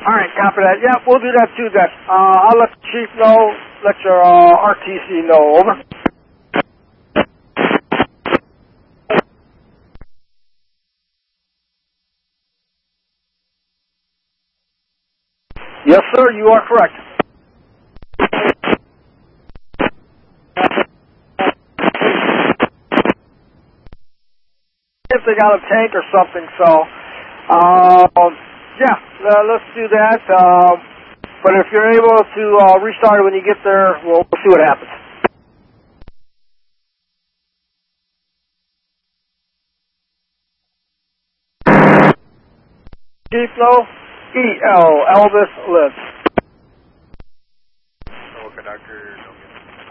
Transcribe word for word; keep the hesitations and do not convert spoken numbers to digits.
All right, copy that. Yeah, we'll do that too then. Uh, I'll let the chief know, let your uh, R T C know. Over. Yes, sir, you are correct. If they got a tank or something, so, um, yeah, uh, let's do that. Um, but if you're able to uh, restart it when you get there, we'll, we'll see what happens. Chief, no? E L, Elvis lives.